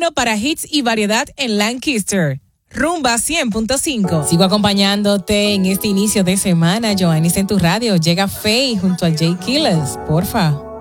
uno para hits y variedad en Lancaster. Rumba 100.5. Sigo acompañándote en este inicio de semana. Joannis en tu radio. Llega Faye junto a Jay Killers. Porfa.